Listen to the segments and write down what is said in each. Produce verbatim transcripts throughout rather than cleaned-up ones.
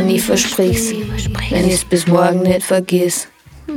ich versprich's, wenn ich's bis morgen nicht vergiss.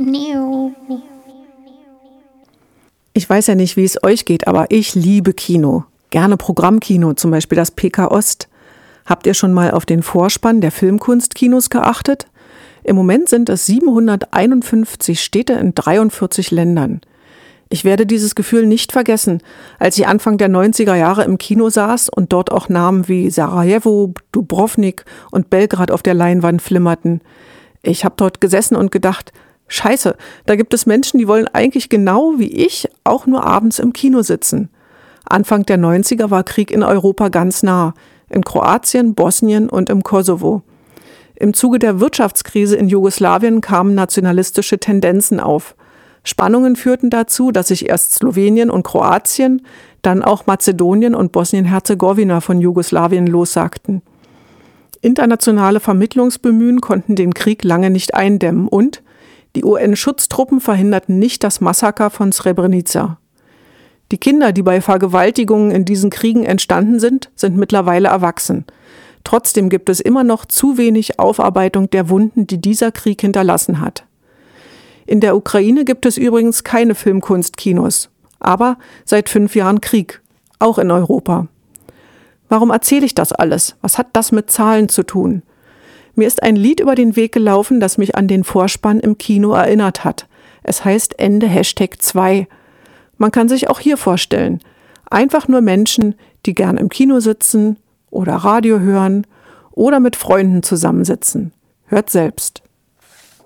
Ich weiß ja nicht, wie es euch geht, aber ich liebe Kino. Gerne Programmkino, zum Beispiel das P K Ost. Habt ihr schon mal auf den Vorspann der Filmkunstkinos geachtet? Im Moment sind es siebenhunderteinundfünfzig Städte in dreiundvierzig Ländern. Ich werde dieses Gefühl nicht vergessen, als ich Anfang der neunziger Jahre im Kino saß und dort auch Namen wie Sarajevo, Dubrovnik und Belgrad auf der Leinwand flimmerten. Ich habe dort gesessen und gedacht, Scheiße, da gibt es Menschen, die wollen eigentlich genau wie ich auch nur abends im Kino sitzen. Anfang der neunziger war Krieg in Europa ganz nah, in Kroatien, Bosnien und im Kosovo. Im Zuge der Wirtschaftskrise in Jugoslawien kamen nationalistische Tendenzen auf. Spannungen führten dazu, dass sich erst Slowenien und Kroatien, dann auch Mazedonien und Bosnien-Herzegowina von Jugoslawien lossagten. Internationale Vermittlungsbemühen konnten den Krieg lange nicht eindämmen und die U N-Schutztruppen verhinderten nicht das Massaker von Srebrenica. Die Kinder, die bei Vergewaltigungen in diesen Kriegen entstanden sind, sind mittlerweile erwachsen. Trotzdem gibt es immer noch zu wenig Aufarbeitung der Wunden, die dieser Krieg hinterlassen hat. In der Ukraine gibt es übrigens keine Filmkunstkinos, aber seit fünf Jahren Krieg, auch in Europa. Warum erzähle ich das alles? Was hat das mit Zahlen zu tun? Mir ist ein Lied über den Weg gelaufen, das mich an den Vorspann im Kino erinnert hat. Es heißt Ende Hashtag zwei. Man kann sich auch hier vorstellen, einfach nur Menschen, die gern im Kino sitzen oder Radio hören oder mit Freunden zusammensitzen. Hört selbst.